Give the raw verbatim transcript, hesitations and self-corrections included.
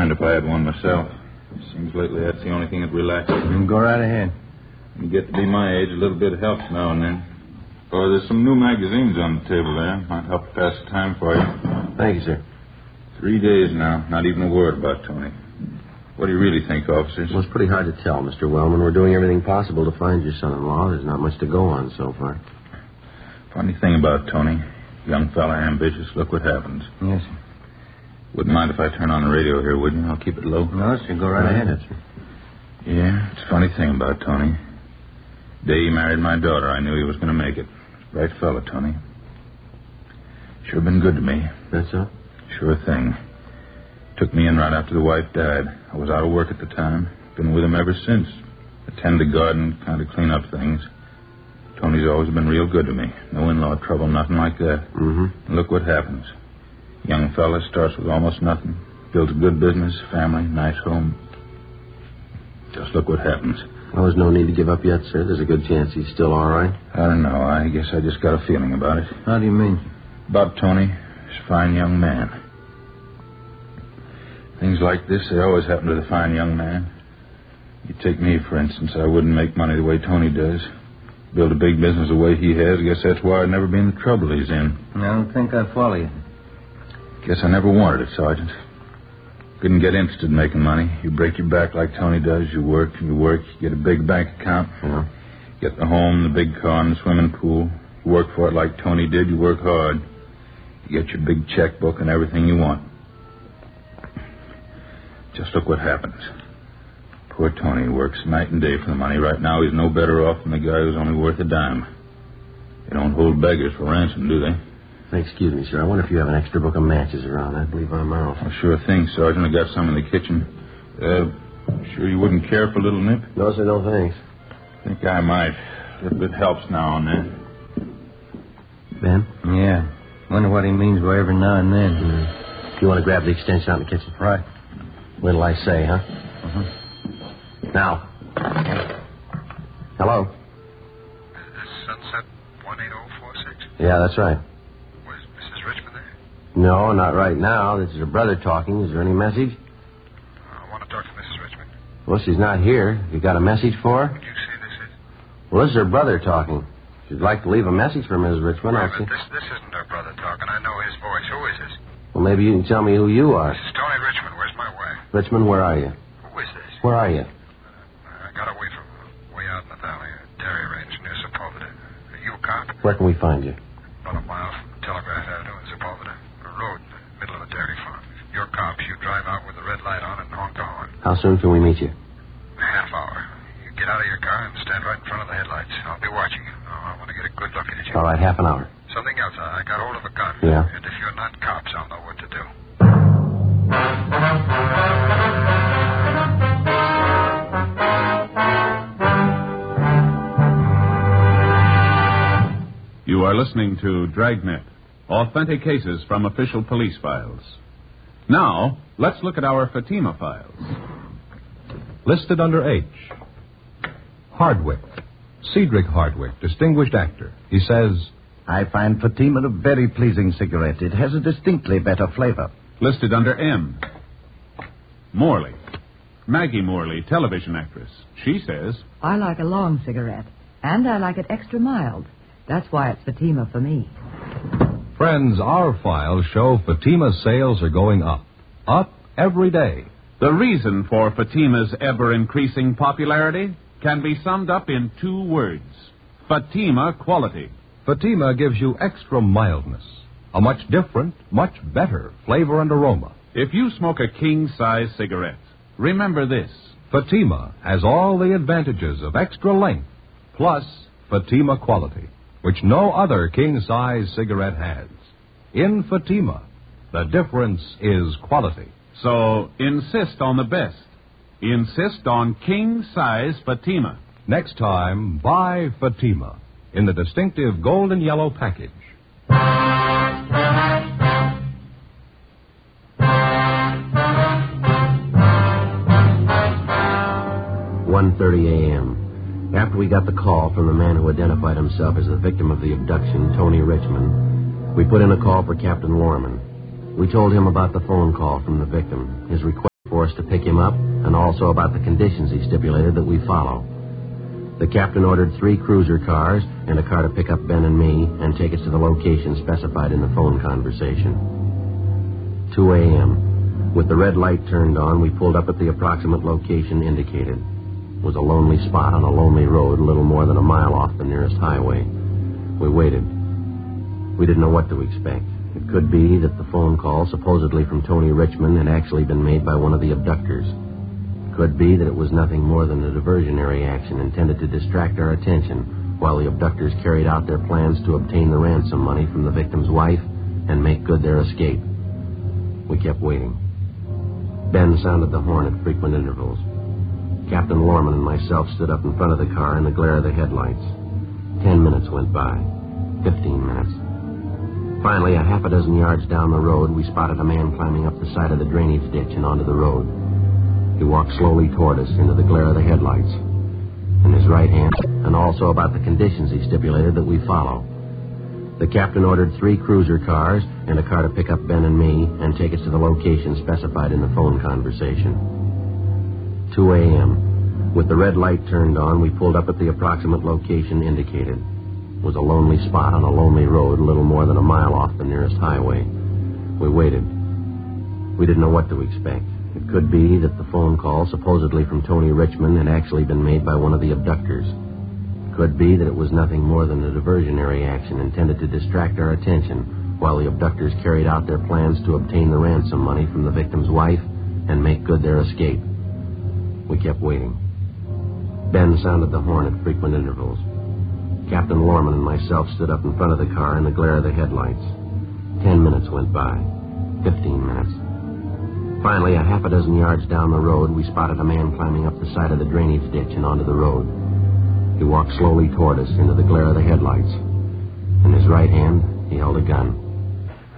mind if I had one myself. Seems lately that's the only thing that relaxes me. You go right ahead. When you get to be my age, a little bit helps now and then. Oh, there's some new magazines on the table there. Might help to pass the time for you. Thank you, sir. Three days now. Not even a word about Tony. What do you really think, officers? Well, it's pretty hard to tell, Mister Wellman. We're doing everything possible to find your son-in-law. There's not much to go on so far. Funny thing about Tony. Young fella, ambitious. Look what happens. Yes, sir. Wouldn't mind if I turn on the radio here, would you? I'll keep it low. No, sir. Go right ahead, sir. Yeah, it's a funny thing about Tony. The day he married my daughter, I knew he was going to make it. Right fella, Tony. Sure been good to me. That's so? Sure thing. Took me in right after the wife died. I was out of work at the time. Been with him ever since. Attend the garden, kind of clean up things. Tony's always been real good to me. No in-law trouble, nothing like that. Mm-hmm. And look what happens. Young fella starts with almost nothing. Builds a good business, family, nice home. Just look what happens. Well, there's no need to give up yet, sir. There's a good chance he's still all right. I don't know. I guess I just got a feeling about it. How do you mean? About Tony. He's a fine young man. Things like this, they always happen to the fine young man. You take me, for instance. I wouldn't make money the way Tony does. Build a big business the way he has. I guess that's why I'd never be in the trouble he's in. I don't think I follow you. Guess I never wanted it, Sergeant. Couldn't get interested in making money. You break your back like Tony does. You work and you work. You get a big bank account. Yeah. Get the home, the big car, and the swimming pool. You work for it like Tony did. You work hard. You get your big checkbook and everything you want. Just look what happens. Poor Tony works night and day for the money. Right now, he's no better off than the guy who's only worth a dime. They don't hold beggars for ransom, do they? Excuse me, sir. I wonder if you have an extra book of matches around. I believe I'm out. Oh, sure thing, Sergeant. I got some in the kitchen. Uh, sure you wouldn't care for a little nip? No, sir. No, thanks. Think I might. A little bit helps now and then. Ben? Yeah. Wonder what he means by every now and then. Mm. You want to grab the extension out in the kitchen? Right. What'll I say, huh? Uh-huh. Now. Hello? Is this Sunset one eight oh four six? Yeah, that's right. Was Missus Richmond there? No, not right now. This is her brother talking. Is there any message? I want to talk to Missus Richmond. Well, she's not here. You got a message for her? Would you say this is? Well, this is her brother talking. If you'd like to leave a message for Missus Richmond, Wait a I'll see. minute. This, this isn't her brother talking. I know his voice. Who is this? Well, maybe you can tell me who you are. This is Tony Richmond. Where's my wife? Richmond, where are you? Who is this? Where are you? I got away from way out in the valley, a dairy range near Sepulveda. Are you a cop? Where can we find you? About a mile from Telegraph Avenue in Sepulveda. A road in the middle of a dairy farm. If you're cops, you drive out with the red light on and honk the horn. How soon can we meet you? A half hour. You get out of your car and stand right in front of the headlights. I'll be watching you. Oh, I want to get a good look at you. All right, half an hour. Something else. I I got hold of a gun. Yeah. And if you're not cops, I'll know what to do. You are listening to Dragnet, authentic cases from official police files. Now, let's look at our Fatima files. Listed under H. Hardwick. Cedric Hardwick, distinguished actor. He says, I find Fatima a very pleasing cigarette. It has a distinctly better flavor. Listed under M. Morley. Maggie Morley, television actress. She says, I like a long cigarette, and I like it extra mild. That's why it's Fatima for me. friends, our files show Fatima's sales are going up. Up every day. The reason for Fatima's ever-increasing popularity can be summed up in two words. Fatima quality. Fatima gives you extra mildness, a much different, much better flavor and aroma. If you smoke a king-size cigarette, remember this. Fatima has all the advantages of extra length, plus Fatima quality, which no other king-size cigarette has. In Fatima, the difference is quality. So insist on the best. Insist on king-size Fatima. Next time, buy Fatima in the distinctive golden yellow package. one thirty a.m. After we got the call from the man who identified himself as the victim of the abduction, Tony Richmond, we put in a call for Captain Lorman. We told him about the phone call from the victim, his request for force to pick him up, and also about the conditions he stipulated that we follow. The captain ordered three cruiser cars and a car to pick up Ben and me and take us to the location specified in the phone conversation. two a.m. With the red light turned on, we pulled up at the approximate location indicated. It was a lonely spot on a lonely road, a little more than a mile off the nearest highway. We waited. We didn't know what to expect. It could be that the phone call, supposedly from Tony Richmond, had actually been made by one of the abductors. It could be that it was nothing more than a diversionary action intended to distract our attention while the abductors carried out their plans to obtain the ransom money from the victim's wife and make good their escape. We kept waiting. Ben sounded the horn at frequent intervals. Captain Lorman and myself stood up in front of the car in the glare of the headlights. Ten minutes went by. Fifteen minutes. Finally, a half a dozen yards down the road, we spotted a man climbing up the side of the drainage ditch and onto the road. He walked slowly toward us into the glare of the headlights. In his right hand, and also about the conditions he stipulated that we follow. The captain ordered three cruiser cars and a car to pick up Ben and me and take us to the location specified in the phone conversation. two a.m. With the red light turned on, we pulled up at the approximate location indicated. It was a lonely spot on a lonely road, a little more than a mile off the nearest highway. We waited. We didn't know what to expect. It could be that the phone call, supposedly from Tony Richmond, had actually been made by one of the abductors. It could be that it was nothing more than a diversionary action intended to distract our attention while the abductors carried out their plans to obtain the ransom money from the victim's wife and make good their escape. We kept waiting. Ben sounded the horn at frequent intervals. Captain Lorman and myself stood up in front of the car in the glare of the headlights. Ten minutes went by. Fifteen minutes. Finally, a half a dozen yards down the road, we spotted a man climbing up the side of the drainage ditch and onto the road. He walked slowly toward us into the glare of the headlights. In his right hand, he held a gun.